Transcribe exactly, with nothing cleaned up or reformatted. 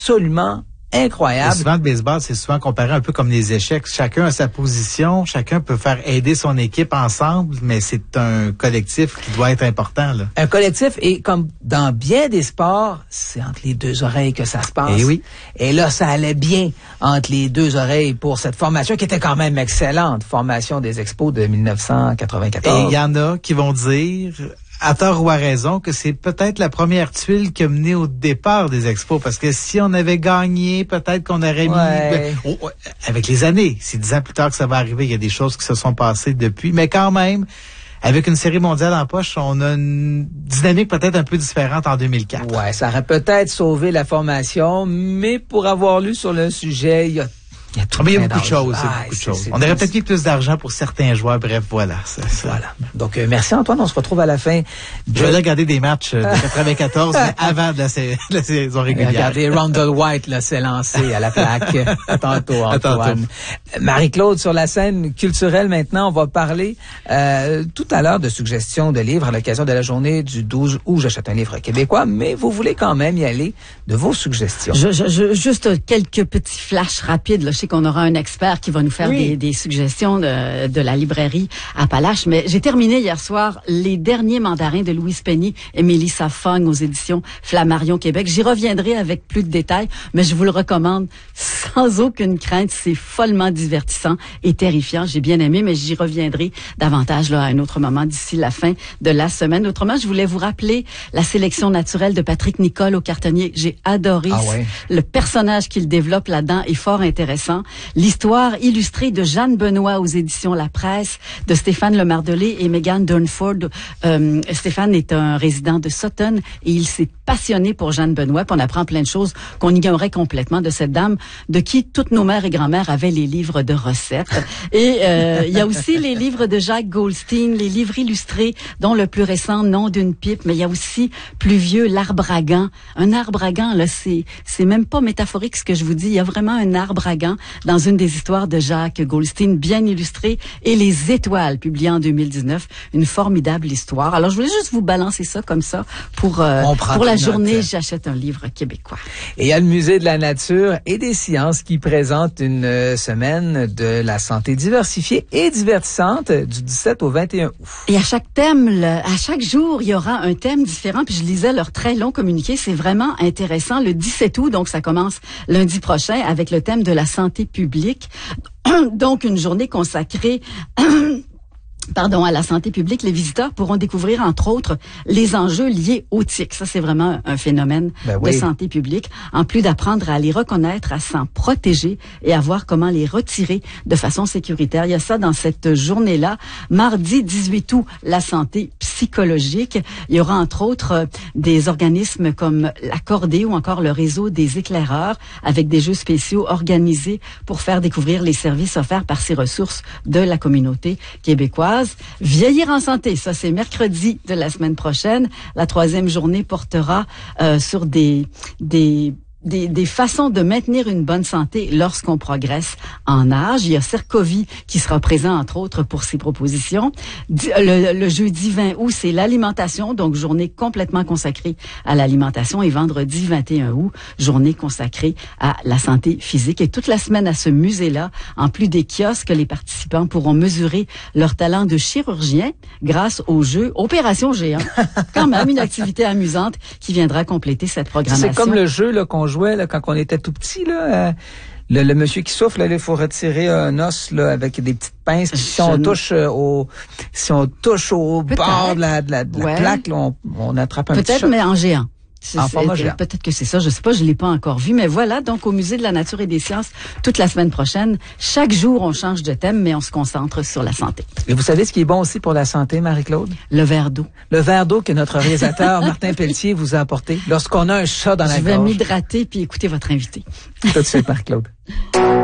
absolument incroyable. Et souvent, le baseball, c'est souvent comparé un peu comme les échecs. Chacun a sa position, chacun peut faire aider son équipe ensemble, mais c'est un collectif qui doit être important, là. Un collectif, et comme dans bien des sports, c'est entre les deux oreilles que ça se passe. Et oui. Et là, ça allait bien entre les deux oreilles pour cette formation qui était quand même excellente, formation des Expos de dix-neuf cent quatre-vingt-quatorze. Et il y en a qui vont dire, à tort ou à raison, que c'est peut-être la première tuile qui a mené au départ des Expos, parce que si on avait gagné, peut-être qu'on aurait ouais. mis... Oh, avec les années, c'est dix ans plus tard que ça va arriver, il y a des choses qui se sont passées depuis, mais quand même, avec une série mondiale en poche, on a une dynamique peut-être un peu différente en deux mille quatre. Ouais, ça aurait peut-être sauvé la formation, mais pour avoir lu sur le sujet, il y a Il y a, tout ah, il y a beaucoup de choses. Ah, beaucoup de c'est, choses. c'est, On c'est, aurait peut-être mis plus d'argent pour certains joueurs. Bref, voilà. C'est, c'est... Voilà. Donc, euh, merci Antoine. On se retrouve à la fin. De... Je vais regarder des matchs de quatre-vingt-quatorze, mais avant de la, sa... la saison régulière. Regardez, Rondell White là, s'est lancé à la plaque. À tantôt, Antoine. À tantôt. Marie-Claude, sur la scène culturelle maintenant, on va parler euh, tout à l'heure de suggestions de livres à l'occasion de la journée du douze août. J'achète un livre québécois, mais vous voulez quand même y aller de vos suggestions. Je, je, je, juste quelques petits flashs rapides. Là. Je sais qu'on aura un expert qui va nous faire oui. des, des suggestions de, de la librairie Appalache. Mais j'ai terminé hier soir Les derniers mandarins de Louise Penny et Mélissa Fogg aux éditions Flammarion Québec. J'y reviendrai avec plus de détails, mais je vous le recommande sans aucune crainte. C'est follement divertissant et terrifiant. J'ai bien aimé, mais j'y reviendrai davantage là, à un autre moment d'ici la fin de la semaine. Autrement, je voulais vous rappeler la sélection naturelle de Patrick Nicole au Cartonnier. J'ai adoré ah ouais. le personnage qu'il développe là-dedans est fort intéressant. L'histoire illustrée de Jeanne Benoît aux éditions La Presse, de Stéphane Lemardelé et Megan Durnford. Euh, Stéphane est un résident de Sutton et il s'est passionné pour Jeanne Benoît. Puis on apprend plein de choses qu'on ignorait complètement de cette dame, de qui toutes nos mères et grand-mères avaient les livres de recettes. Et euh, il y a aussi les livres de Jacques Goldstein, les livres illustrés, dont le plus récent, Nom d'une pipe, mais il y a aussi plus vieux, L'arbre à gants. Un arbre à gants, là, c'est, c'est même pas métaphorique ce que je vous dis. Il y a vraiment un arbre à gants dans une des histoires de Jacques Goldstein, bien illustrée, et Les Étoiles, publié en deux mille dix-neuf, une formidable histoire. Alors, je voulais juste vous balancer ça comme ça pour euh, pour la journée. Note. J'achète un livre québécois. Et il y a le Musée de la Nature et des Sciences qui présente une euh, semaine de la santé diversifiée et divertissante du dix-sept au vingt et un août. Et à chaque thème, le, à chaque jour, il y aura un thème différent. Puis je lisais leur très long communiqué. C'est vraiment intéressant. Le dix-sept août, donc ça commence lundi prochain avec le thème de la santé publique. Donc, une journée consacrée pardon, à la santé publique. Les visiteurs pourront découvrir, entre autres, les enjeux liés aux tiques. Ça, c'est vraiment un phénomène ben oui. de santé publique. En plus d'apprendre à les reconnaître, à s'en protéger et à voir comment les retirer de façon sécuritaire. Il y a ça dans cette journée-là. Mardi dix-huit août, la santé psychologique. Il y aura, entre autres, des organismes comme l'Accordé ou encore le réseau des éclaireurs avec des jeux spéciaux organisés pour faire découvrir les services offerts par ces ressources de la communauté québécoise. Vieillir en santé, ça c'est mercredi de la semaine prochaine. La troisième journée portera euh, sur des des Des, des façons de maintenir une bonne santé lorsqu'on progresse en âge. Il y a Cercovie qui sera présent, entre autres, pour ses propositions. Le, le jeudi vingt août, c'est l'alimentation, donc journée complètement consacrée à l'alimentation. Et vendredi vingt et un août, journée consacrée à la santé physique. Et toute la semaine à ce musée-là, en plus des kiosques, les participants pourront mesurer leur talent de chirurgien grâce au jeu Opération Géant. Quand même, une activité amusante qui viendra compléter cette programmation. C'est comme le jeu là, qu'on jouait là, quand on était tout petit. Là, euh, le, le monsieur qui souffle, là, il faut retirer un os là, avec des petites pinces. Puis si on touche euh, au si on touche au Peut-être. bord de la, de la, de la ouais. plaque, là, on, on attrape un Peut-être, petit choc. mais en géant. C'est, en format géant. Peut-être que c'est ça, je sais pas, je l'ai pas encore vu, mais voilà, donc au Musée de la Nature et des Sciences, toute la semaine prochaine, chaque jour on change de thème, mais on se concentre sur la santé. Et vous savez ce qui est bon aussi pour la santé, Marie-Claude? Le verre d'eau. Le verre d'eau que notre réalisateur Martin Pelletier vous a apporté lorsqu'on a un chat dans la gorge. Je vais gorge. m'hydrater puis écouter votre invité. Tout de suite, Marie-Claude.